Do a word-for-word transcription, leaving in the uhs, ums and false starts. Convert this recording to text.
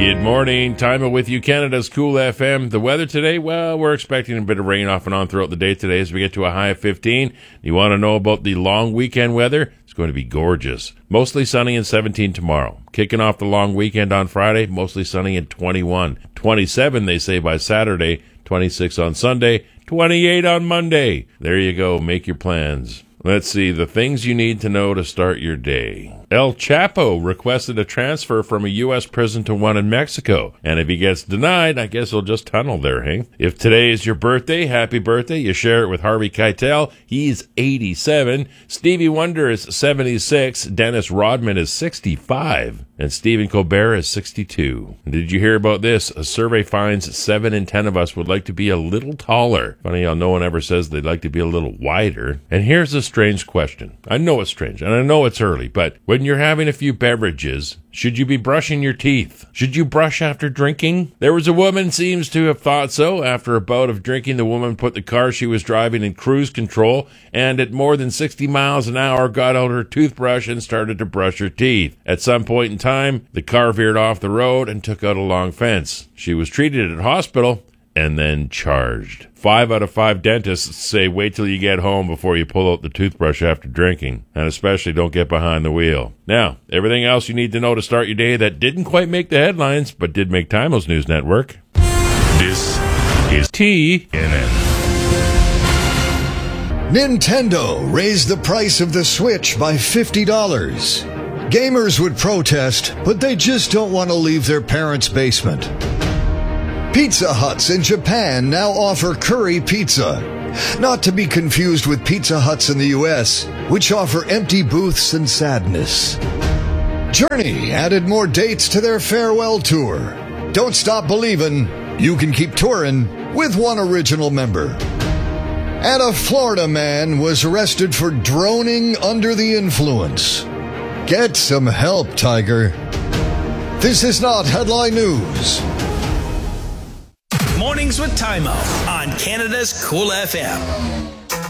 Good morning. Time with you, Canada's Cool F M. The weather today, well, we're expecting a bit of rain off and on throughout the day today as we get to a high of fifteen. You want to know about the long weekend weather? It's going to be gorgeous. Mostly sunny and seventeen tomorrow. Kicking off the long weekend on Friday, mostly sunny and twenty-one. twenty-seven, they say, by Saturday. twenty-six on Sunday. twenty-eight on Monday. There you go. Make your plans. Let's see, the things you need to know to start your day. El Chapo requested a transfer from a U S prison to one in Mexico. And if he gets denied, I guess he'll just tunnel there, hey? If today is your birthday, happy birthday. You share it with Harvey Keitel. He's eighty-seven. Stevie Wonder is seventy-six. Dennis Rodman is sixty-five. And Stephen Colbert is sixty-two. Did you hear about this? A survey finds seven in ten of us would like to be a little taller. Funny how no one ever says they'd like to be a little wider. And here's a strange question. I know it's strange, and I know it's early, but when you're having a few beverages, should you be brushing your teeth? Should you brush after drinking? There was a woman seems to have thought so. After a bout of drinking, the woman put the car she was driving in cruise control and at more than sixty miles an hour got out her toothbrush and started to brush her teeth. At some point in time, the car veered off the road and took out a long fence. She was treated at hospital and then charged. Five out of five dentists say wait till you get home before you pull out the toothbrush after drinking, and especially don't get behind the wheel. Now, everything else you need to know to start your day that didn't quite make the headlines, but did make Timeless News Network. This is T N N. Nintendo raised the price of the Switch by fifty dollars. Gamers would protest, but they just don't want to leave their parents' basement. Pizza Huts in Japan now offer curry pizza. Not to be confused with Pizza Huts in the U S, which offer empty booths and sadness. Journey added more dates to their farewell tour. Don't stop believing. You can keep touring with one original member. And a Florida man was arrested for droning under the influence. Get some help, Tiger. This is not headline news. Mornings with Timo on Canada's Cool F M.